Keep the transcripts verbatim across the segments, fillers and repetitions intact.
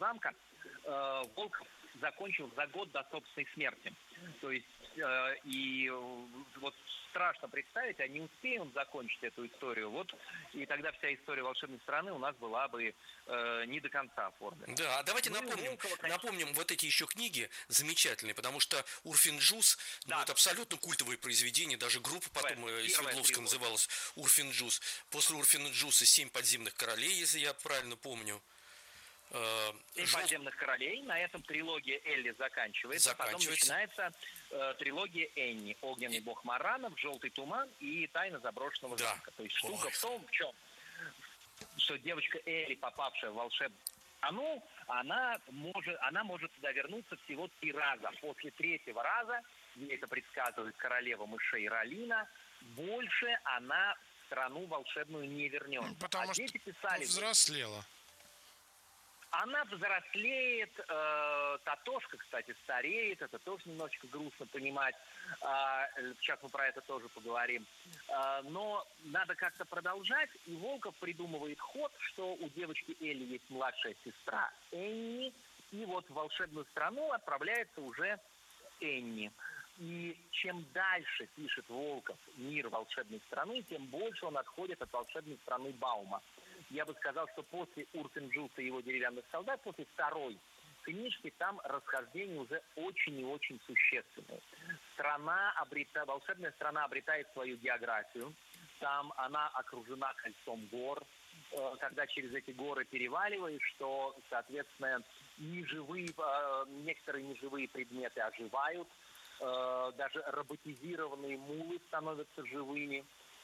замка э, Волков закончил за год до собственной смерти. То есть, э, и вот страшно представить, а не успеем он закончить эту историю, вот, и тогда вся история волшебной страны у нас была бы э, не до конца оформлена. Да, давайте Ну, напомним, Волкова, конечно... напомним вот эти еще книги замечательные, потому что Урфин Джюс, да. ну, это абсолютно культовое произведение, даже группа потом э, Свердловская называлась Урфин Джюс. После Урфина Джюса «Семь подземных королей», если я правильно помню. «Семь Жел... подземных королей», на этом трилогия Элли заканчивается, заканчивается. Потом начинается э, трилогия Энни, «Огненный и... бог Маранов», «Желтый туман» и «Тайна заброшенного да. замка». То есть штука Ой. в том, в чем, что девочка Элли, попавшая в волшебную страну, она может, она может туда вернуться всего три раза. После третьего раза, ей это предсказывает королева мышей Ралина, больше она в страну волшебную не вернется. Ну, потому а что дети писали... взрослела. Она взрослеет, э, Татошка, кстати, стареет, это тоже немножечко грустно понимать, э, сейчас мы про это тоже поговорим, э, но надо как-то продолжать, и Волков придумывает ход, что у девочки Элли есть младшая сестра Энни, и вот в волшебную страну отправляется уже Энни. И чем дальше пишет Волков мир волшебной страны, тем больше он отходит от волшебной страны Баума. Я бы сказал, что после Урфин Джюса и его деревянных солдат, после второй книжки, там расхождения уже очень и очень существенные. Страна обрета... Волшебная страна обретает свою географию. Там она окружена кольцом гор. Когда через эти горы переваливаешь, что, соответственно, неживые, некоторые неживые предметы оживают. Даже роботизированные мулы становятся живыми,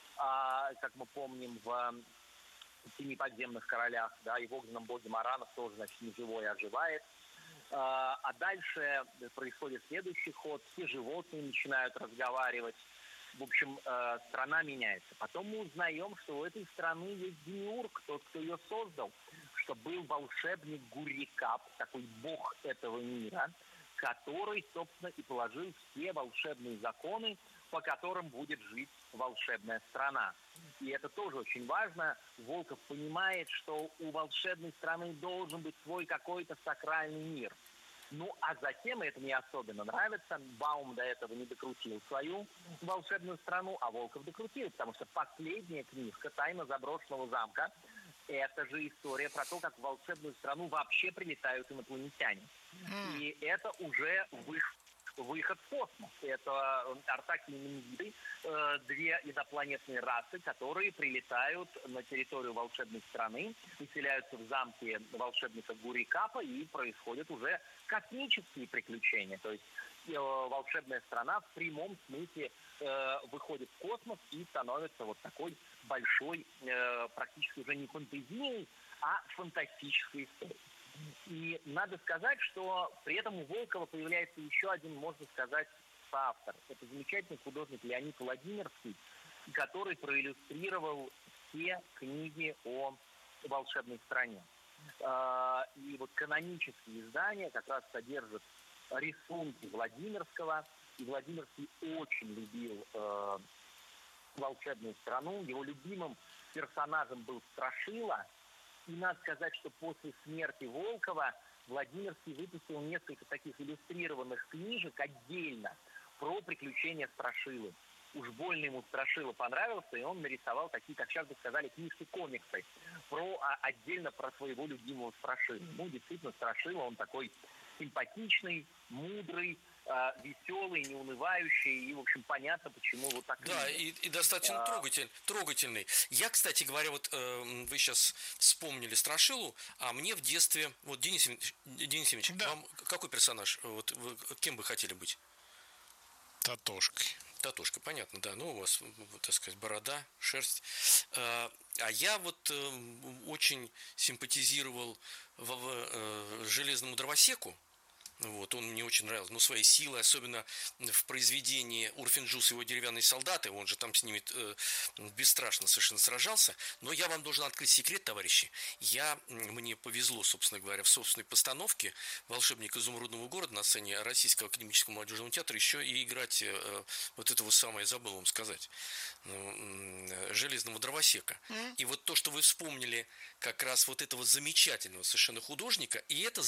а, как мы помним в «Семи подземных королях», да, и в «Огненном боге Маранов» тоже, значит, неживое оживает. А, а дальше происходит следующий ход, все животные начинают разговаривать. В общем, э, страна меняется. Потом мы узнаем, что у этой страны есть демиург, тот, кто ее создал, что был волшебник Гуррикап, такой бог этого мира, который, собственно, и положил все волшебные законы, по которым будет жить волшебная страна. И это тоже очень важно. Волков понимает, что у волшебной страны должен быть свой какой-то сакральный мир. Ну, а затем, и это мне особенно нравится, Баум до этого не докрутил свою волшебную страну, а Волков докрутил, потому что последняя книжка «Тайна заброшенного замка» — это же история про то, как в волшебную страну вообще прилетают инопланетяне. Mm. И это уже выход, выход в космос. Это Артаки и Менгиды, э, две инопланетные расы, которые прилетают на территорию волшебной страны, выселяются в замке волшебника Гуррикапа, и происходят уже космические приключения. То есть э, волшебная страна в прямом смысле э, выходит в космос и становится вот такой большой, э, практически уже не фантазийной, а фантастической историей. И надо сказать, что при этом у Волкова появляется еще один, можно сказать, соавтор. Это замечательный художник Леонид Владимирский, который проиллюстрировал все книги о волшебной стране. И вот канонические издания как раз содержат рисунки Владимирского. И Владимирский очень любил э, волшебную страну. Его любимым персонажем был Страшила. И надо сказать, что после смерти Волкова Владимирский выпустил несколько таких иллюстрированных книжек отдельно про приключения Страшилы. Уж больно ему Страшила понравился, и он нарисовал такие, как сейчас бы сказали, книжки-комиксы про, а, отдельно про своего любимого Страшилу. Ну, действительно, Страшила, он такой симпатичный, мудрый, э, веселый, неунывающий, и, в общем, понятно, почему вот так. Да, и, и достаточно а... трогатель, трогательный. Я, кстати говоря, вот э, вы сейчас вспомнили Страшилу, а мне в детстве, вот, Денис Ильич, Денис Ильич, да. Вам какой персонаж, вот, вы, кем бы хотели быть? Татошкой. Татошка, понятно, да, ну, у вас, так сказать, борода, шерсть. А, а я вот э, очень симпатизировал в, в, э, Железному дровосеку. Вот, он мне очень нравился, но своей силой, особенно в произведении Урфин Джюс и его деревянные солдаты, он же там с ними э, бесстрашно совершенно сражался. Но я вам должен открыть секрет, товарищи. Я, мне повезло, собственно говоря, в собственной постановке «Волшебник изумрудного города» на сцене Российского академического молодежного театра еще и играть э, вот этого самого, я забыл вам сказать, э, Железного дровосека. Mm. И вот то, что вы вспомнили как раз вот этого замечательного совершенно художника, и это